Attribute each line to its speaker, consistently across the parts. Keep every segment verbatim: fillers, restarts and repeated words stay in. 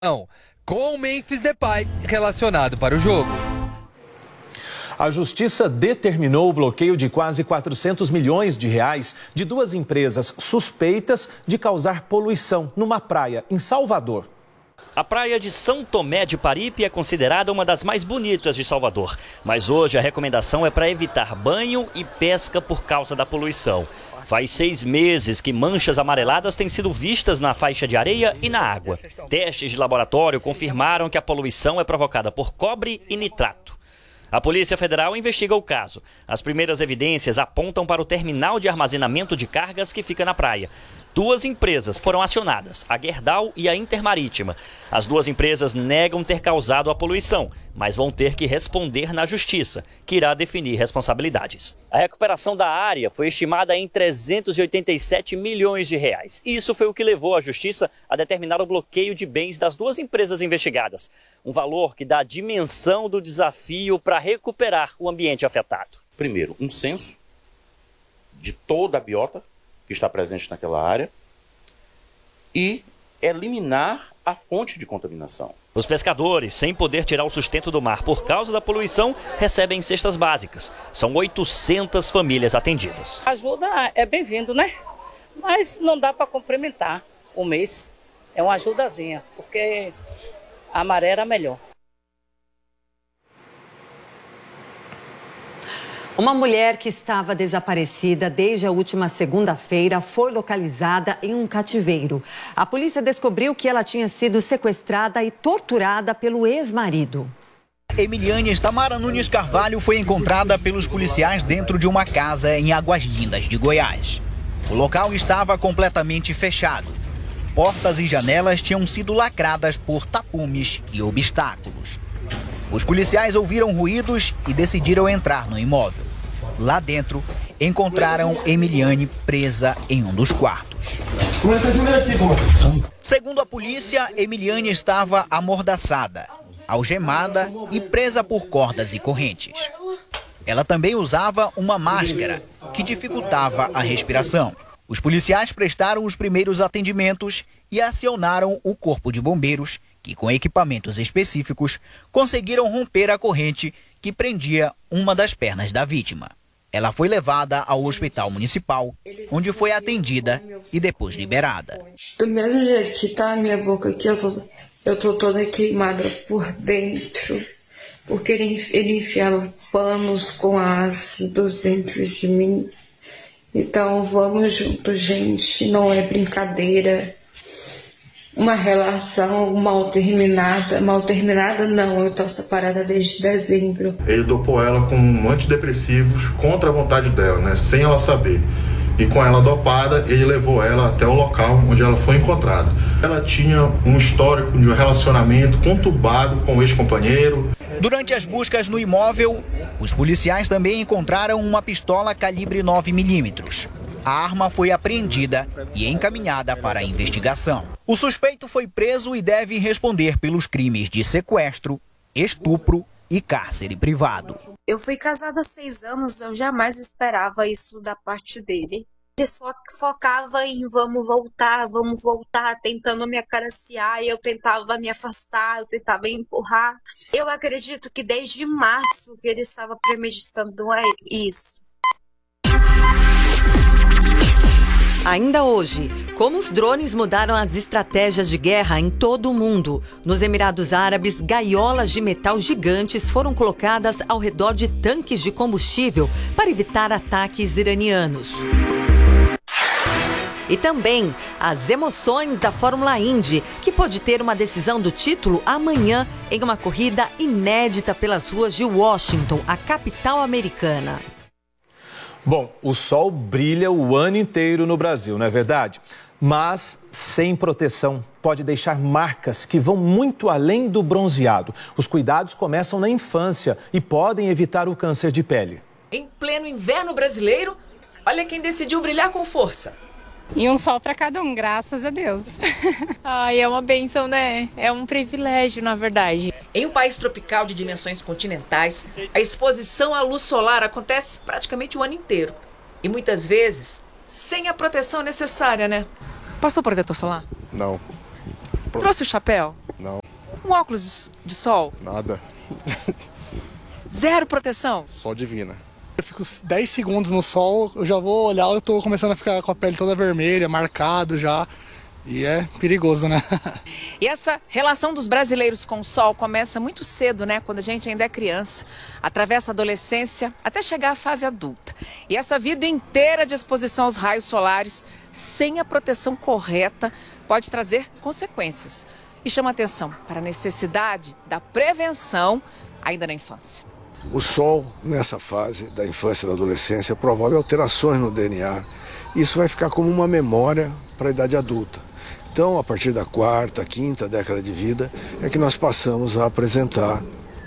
Speaker 1: com o Memphis Depay relacionado para o jogo.
Speaker 2: A Justiça determinou o bloqueio de quase quatrocentos milhões de reais de duas empresas suspeitas de causar poluição numa praia em Salvador.
Speaker 3: A praia de São Tomé de Paripe é considerada uma das mais bonitas de Salvador. Mas hoje a recomendação é para evitar banho e pesca por causa da poluição. Faz seis meses que manchas amareladas têm sido vistas na faixa de areia e na água. Testes de laboratório confirmaram que a poluição é provocada por cobre e nitrato. A Polícia Federal investiga o caso. As primeiras evidências apontam para o terminal de armazenamento de cargas que fica na praia. Duas empresas foram acionadas, a Gerdau e a Intermarítima. As duas empresas negam ter causado a poluição, mas vão ter que responder na Justiça, que irá definir responsabilidades. A recuperação da área foi estimada em trezentos e oitenta e sete milhões de reais. Isso foi o que levou a Justiça a determinar o bloqueio de bens das duas empresas investigadas. Um valor que dá a dimensão do desafio para recuperar o ambiente afetado.
Speaker 4: Primeiro, um censo de toda a biota que está presente naquela área e eliminar a fonte de contaminação.
Speaker 3: Os pescadores, sem poder tirar o sustento do mar por causa da poluição, recebem cestas básicas. São oitocentas famílias atendidas.
Speaker 5: A ajuda é bem-vindo, né? Mas não dá para complementar o mês. É uma ajudazinha, porque a maré era melhor.
Speaker 6: Uma mulher que estava desaparecida desde a última segunda-feira foi localizada em um cativeiro. A polícia descobriu que ela tinha sido sequestrada e torturada pelo ex-marido.
Speaker 7: Emiliane Tamara Nunes Carvalho foi encontrada pelos policiais dentro de uma casa em Águas Lindas de Goiás. O local estava completamente fechado. Portas e janelas tinham sido lacradas por tapumes e obstáculos. Os policiais ouviram ruídos e decidiram entrar no imóvel. Lá dentro, encontraram Emiliane presa em um dos quartos. Segundo a polícia, Emiliane estava amordaçada, algemada e presa por cordas e correntes. Ela também usava uma máscara que dificultava a respiração. Os policiais prestaram os primeiros atendimentos e acionaram o corpo de bombeiros, que com equipamentos específicos conseguiram romper a corrente que prendia uma das pernas da vítima. Ela foi levada ao hospital municipal, onde foi atendida e depois liberada.
Speaker 8: Do mesmo jeito que tá a minha boca aqui, eu tô, eu tô toda queimada por dentro, porque ele, ele enfiava panos com ácidos dentro de mim. Então vamos junto, gente, não é brincadeira. Uma relação mal terminada, mal terminada não, eu tô separada desde dezembro.
Speaker 9: Ele dopou ela com antidepressivos contra a vontade dela, né, sem ela saber. E com ela dopada, ele levou ela até o local onde ela foi encontrada. Ela tinha um histórico de um relacionamento conturbado com o ex-companheiro.
Speaker 7: Durante as buscas no imóvel, os policiais também encontraram uma pistola calibre nove milímetros. A arma foi apreendida e encaminhada para a investigação. O suspeito foi preso e deve responder pelos crimes de sequestro, estupro e cárcere privado.
Speaker 10: Eu fui casada há seis anos, eu jamais esperava isso da parte dele. Ele só focava em vamos voltar, vamos voltar, tentando me acariciar, e eu tentava me afastar, eu tentava empurrar. Eu acredito que desde março que ele estava premeditando isso.
Speaker 6: Ainda hoje, como os drones mudaram as estratégias de guerra em todo o mundo. Nos Emirados Árabes, gaiolas de metal gigantes foram colocadas ao redor de tanques de combustível para evitar ataques iranianos. E também as emoções da Fórmula Indy, que pode ter uma decisão do título amanhã em uma corrida inédita pelas ruas de Washington, a capital americana.
Speaker 2: Bom, o sol brilha o ano inteiro no Brasil, não é verdade? Mas sem proteção pode deixar marcas que vão muito além do bronzeado. Os cuidados começam na infância e podem evitar o câncer de pele.
Speaker 11: Em pleno inverno brasileiro, olha quem decidiu brilhar com força.
Speaker 12: E um sol para cada um, graças a Deus. Ai, é uma bênção, né? É um privilégio, na verdade.
Speaker 11: Em um país tropical de dimensões continentais, a exposição à luz solar acontece praticamente o ano inteiro. E muitas vezes, sem a proteção necessária, né? Passou protetor solar?
Speaker 13: Não.
Speaker 11: Trouxe o chapéu?
Speaker 13: Não.
Speaker 11: Um óculos de sol?
Speaker 13: Nada.
Speaker 11: Zero proteção?
Speaker 13: Só divina. Eu fico dez segundos no sol, eu já vou olhar, eu tô começando a ficar com a pele toda vermelha, marcado já. E é perigoso, né?
Speaker 11: E essa relação dos brasileiros com o sol começa muito cedo, né? Quando a gente ainda é criança, atravessa a adolescência até chegar à fase adulta. E essa vida inteira de exposição aos raios solares, sem a proteção correta, pode trazer consequências. E chama atenção para a necessidade da prevenção ainda na infância.
Speaker 14: O sol, nessa fase da infância e da adolescência, promove alterações no D N A. Isso vai ficar como uma memória para a idade adulta. Então, a partir da quarta, quinta década de vida, é que nós passamos a apresentar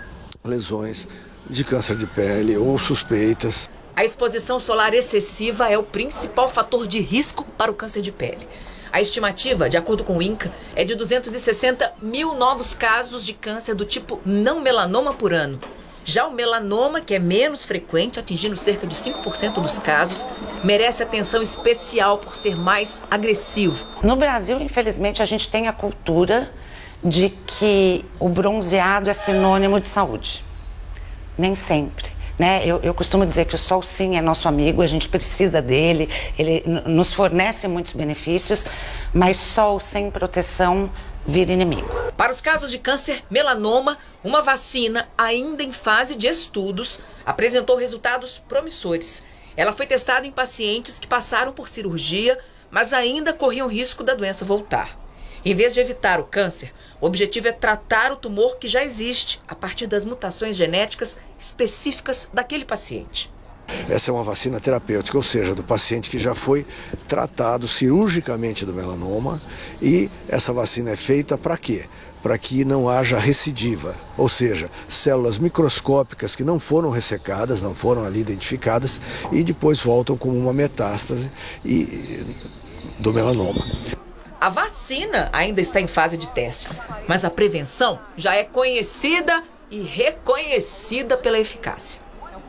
Speaker 14: lesões de câncer de pele ou suspeitas.
Speaker 11: A exposição solar excessiva é o principal fator de risco para o câncer de pele. A estimativa, de acordo com o INCA, é de duzentos e sessenta mil novos casos de câncer do tipo não melanoma por ano. Já o melanoma, que é menos frequente, atingindo cerca de cinco por cento dos casos, merece atenção especial por ser mais agressivo.
Speaker 15: No Brasil, infelizmente, a gente tem a cultura de que o bronzeado é sinônimo de saúde. Nem sempre, né? Eu, eu costumo dizer que o sol, sim, é nosso amigo, a gente precisa dele, ele nos fornece muitos benefícios, mas sol sem proteção vira inimigo.
Speaker 11: Para os casos de câncer melanoma, uma vacina ainda em fase de estudos apresentou resultados promissores. Ela foi testada em pacientes que passaram por cirurgia, mas ainda corriam risco da doença voltar. Em vez de evitar o câncer, o objetivo é tratar o tumor que já existe a partir das mutações genéticas específicas daquele paciente.
Speaker 14: Essa é uma vacina terapêutica, ou seja, do paciente que já foi tratado cirurgicamente do melanoma, e essa vacina é feita para quê? Para que não haja recidiva, ou seja, células microscópicas que não foram ressecadas, não foram ali identificadas e depois voltam como uma metástase e, do melanoma.
Speaker 11: A vacina ainda está em fase de testes, mas a prevenção já é conhecida e reconhecida pela eficácia.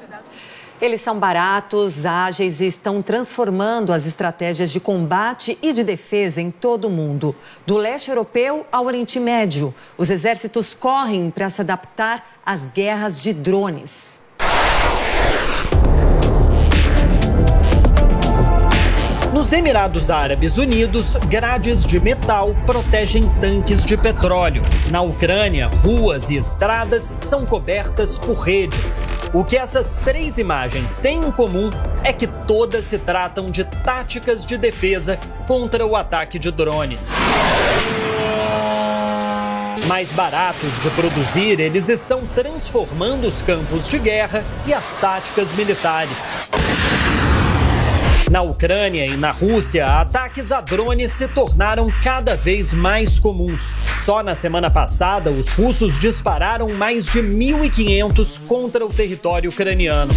Speaker 6: Eles são baratos, ágeis e estão transformando as estratégias de combate e de defesa em todo o mundo. Do leste europeu ao Oriente Médio, os exércitos correm para se adaptar às guerras de drones.
Speaker 16: Nos Emirados Árabes Unidos, grades de metal protegem tanques de petróleo. Na Ucrânia, ruas e estradas são cobertas por redes. O que essas três imagens têm em comum é que todas se tratam de táticas de defesa contra o ataque de drones. Mais baratos de produzir, eles estão transformando os campos de guerra e as táticas militares. Na Ucrânia e na Rússia, ataques a drones se tornaram cada vez mais comuns. Só na semana passada, os russos dispararam mais de mil e quinhentos contra o território ucraniano.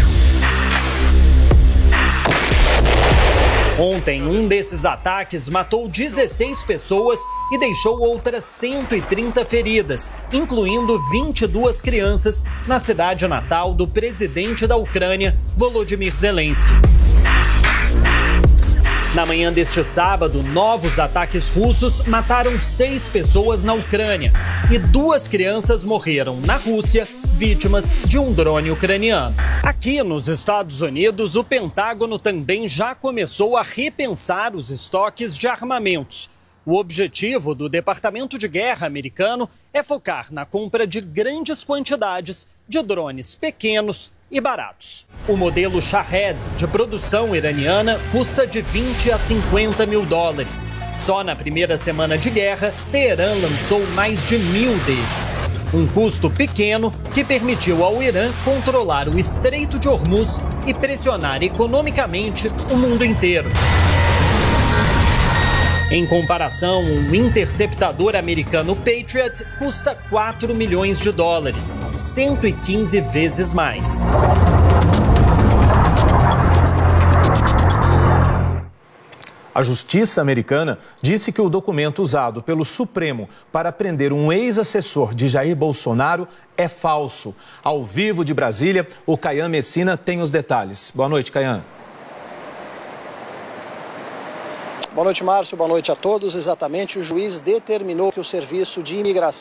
Speaker 16: Ontem, um desses ataques matou dezesseis pessoas e deixou outras cento e trinta feridas, incluindo vinte e duas crianças, na cidade natal do presidente da Ucrânia, Volodymyr Zelensky. Na manhã deste sábado, novos ataques russos mataram seis pessoas na Ucrânia e duas crianças morreram na Rússia, vítimas de um drone ucraniano. Aqui nos Estados Unidos, o Pentágono também já começou a repensar os estoques de armamentos. O objetivo do Departamento de Guerra americano é focar na compra de grandes quantidades de drones pequenos e baratos. O modelo Shahed, de produção iraniana, custa de vinte a cinquenta mil dólares. Só na primeira semana de guerra, Teherã lançou mais de mil deles. Um custo pequeno que permitiu ao Irã controlar o Estreito de Hormuz e pressionar economicamente o mundo inteiro. Em comparação, um interceptador americano Patriot custa quatro milhões de dólares, cento e quinze vezes mais.
Speaker 2: A justiça americana disse que o documento usado pelo Supremo para prender um ex-assessor de Jair Bolsonaro é falso. Ao vivo de Brasília, o Caian Messina tem os detalhes. Boa noite, Caian.
Speaker 17: Boa noite, Márcio. Boa noite a todos. Exatamente, o juiz determinou que o serviço de imigração